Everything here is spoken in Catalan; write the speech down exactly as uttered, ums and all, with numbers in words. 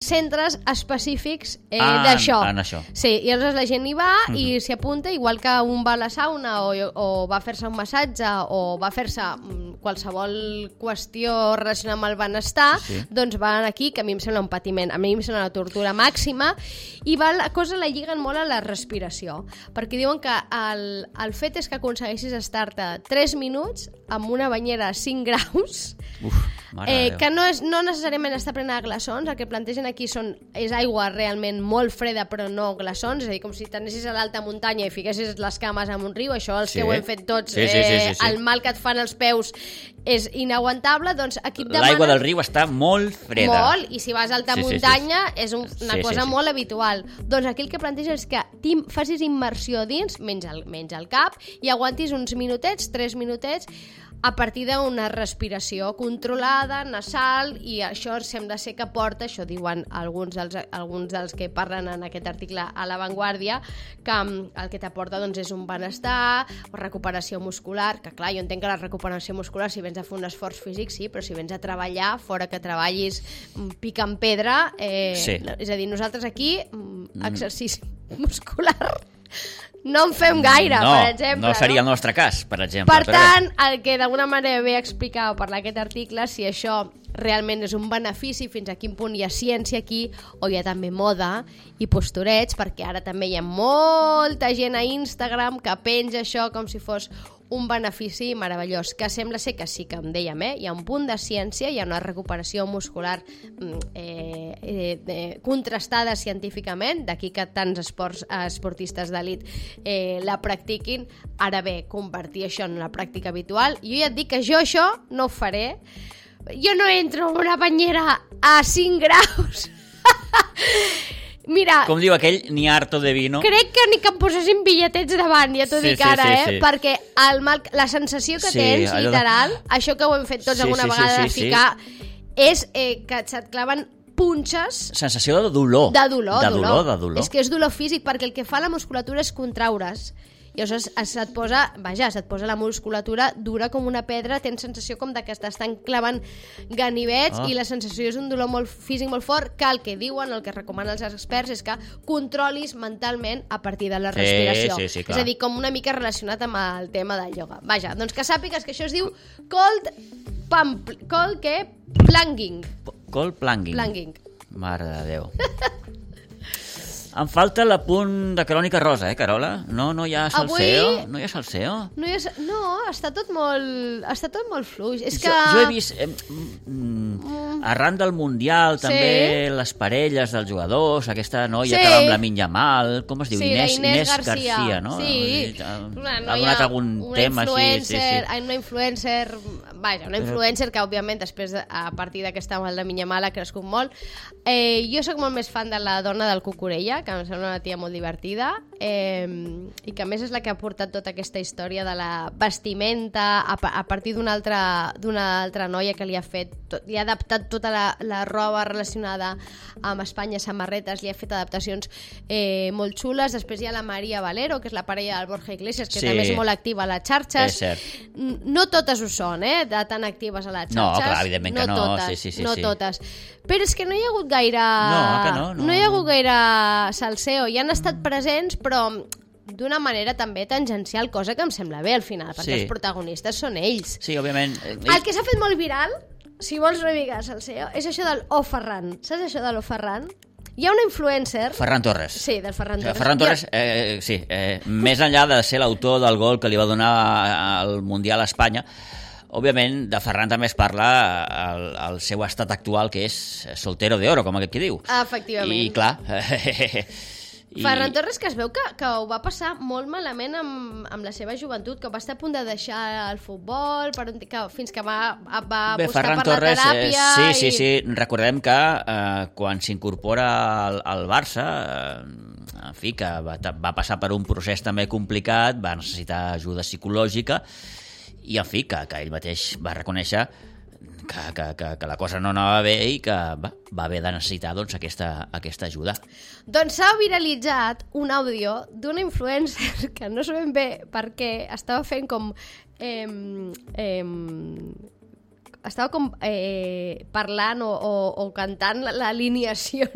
centres específics eh, ah, d'això. En això. Sí, i llavors la gent hi va uh -huh. i s'hi apunta, igual que un va a la sauna o, o va a fer-se un massatge o va a fer-se qualsevol qüestió relacionada amb el benestar, sí. doncs van aquí, que a mi em sembla un patiment, a mi em sembla una tortura màxima, i va, la cosa la lliguen molt a la respiració, perquè diuen que el, el fet és que aconsegueixis estar-te tres minuts amb una banyera a cinc graus. Uf, eh, que no, és, no necessàriament està plena de glaçons, el que plantegen aquí són, és aigua realment molt freda però no glaçons, és a dir, com si t'anessis a l'alta muntanya i fiquessis les cames en un riu, això els sí. que ho hem fet tots, sí, sí, sí, sí, sí. el mal que et fan els peus és inaguantable, doncs aquí et demanen... L'aigua del riu està molt freda. Molt, i si vas a alta sí, muntanya sí, sí. és un, una sí, cosa sí, sí. molt habitual. Doncs aquí el que planteja és que facis immersió dins, menys el, menys el cap, i aguantis uns minutets, tres minutets, a partir d'una respiració controlada, nasal, i això sembla ser que porta, això diuen alguns dels, alguns dels que parlen en aquest article a La Vanguardia, que el que t'aporta doncs, és un benestar, recuperació muscular, que clar, jo entenc que la recuperació muscular, si vens a fer un esforç físic, sí, però si vens a treballar, fora que treballis picant pedra, eh, sí. és a dir, nosaltres aquí, exercici mm. muscular... no en fem gaire, no, per exemple. No seria no? el nostre cas, per exemple. Per tant, el que d'alguna manera ve a explicar o parlar aquest article, si això realment és un benefici, fins a quin punt hi ha ciència aquí, o hi ha també moda i postureig, perquè ara també hi ha molta gent a Instagram que penja això com si fos un benefici meravellós, que sembla ser que sí, que em dèiem, eh? Hi ha un punt de ciència, hi ha una recuperació muscular eh, eh, eh, contrastada científicament, d'aquí que tants esports, esportistes d'elit eh, la practiquin. Ara bé, convertir això en una pràctica habitual, jo ja et dic que jo això no ho faré. Jo no entro en una banyera a cinc graus. Mira, com diu aquell, ni harto de vino. Crec que ni que em posessin bitlletets davant, ja t'ho sí, dic ara, sí, sí, eh? Sí. Perquè el mal, la sensació que sí, tens, allò... literal, això que ho hem fet tots sí, alguna sí, vegada sí, sí, de ficar, sí. és eh, que se't claven punxes... Sensació de dolor. De dolor, de dolor. dolor, de dolor. És que és dolor físic, perquè el que fa la musculatura és contraure's. I llavors se't posa, vaja, se't posa la musculatura dura com una pedra, tens sensació com de que t'estan clavant ganivets oh. i la sensació és un dolor molt físic molt fort, que el que diuen, el que recomanen els experts és que controlis mentalment a partir de la sí, respiració. Sí, sí, clar. És a dir, com una mica relacionat amb el tema del ioga. Vaja, doncs que sàpigues que això es diu cold pump, cold què? Plunging. Cold plunging. Plunging. Mare de Déu. Em falta l'apunt de Crònica Rosa, eh, Carola? No, no hi ha salseo? Avui... No hi ha salseo? No, hi ha... no, està tot molt, està tot molt fluix. És jo, que... jo he vist, eh, mm, arran del Mundial, també, sí. les parelles dels jugadors, aquesta noia sí. que va amb la Minya Mal, com es diu? Sí, Inés, Inés, Inés Garcia. Garcia, no? Sí. Ha donat algun tema així. Sí, sí. Una influencer, vaja, una influencer que, òbviament, després, a partir d'aquesta mal de Minya Mal, ha crescut molt. Eh, jo sóc molt més fan de la dona del Cucurella, que em sembla una tia molt divertida, eh, i que a més és la que ha portat tota aquesta història de la vestimenta a, a partir d'una altra, d'una altra noia que li ha fet, tot, li ha adaptat tota la, la roba relacionada amb Espanya, samarretes, li ha fet adaptacions eh, molt xules. Després hi ha la Maria Valero, que és la parella del Borja Iglesias, que sí. també és molt activa a les xarxes. És cert. No totes ho són, eh, de tan actives a les xarxes. No, clar, evidentment no que no. Totes, sí, sí, sí, no sí. totes. Però és que no hi ha hagut gaire... No, que no. No, no hi ha hagut gaire salseo. Hi han estat presents, però d'una manera també tangencial, cosa que em sembla bé al final, perquè sí. els protagonistes són ells. Sí, òbviament. Ells... El que s'ha fet molt viral, si vols revigar salseo, és això del O Ferran. Saps això de l'O Ferran? Hi ha una influencer... Ferran Torres. Sí, del Ferran Torres. Ferran Torres, eh, sí, eh, més enllà de ser l'autor del gol que li va donar al Mundial a Espanya, òbviament, de Ferran també es parla el, el seu estat actual, que és soltero de oro, com aquest que diu. Efectivament. I clar... I... Ferran Torres, que es veu que, que ho va passar molt malament amb, amb la seva joventut, que va estar a punt de deixar el futbol per un, que, fins que va, va Bé, apostar Ferran per Torres, la teràpia. Eh, sí, i... sí, sí. Recordem que eh, quan s'incorpora al, al Barça, eh, en fi, que va, va passar per un procés també complicat, va necessitar ajuda psicològica, i en fi, que, que ell mateix va reconèixer que, que, que, que la cosa no anava bé i que va, va haver de necessitar doncs, aquesta, aquesta ajuda. Doncs s'ha viralitzat un àudio d'una influencer que no sabem bé per què estava fent com... Eh, eh, estava com eh, parlant o, o, o cantant l'alineació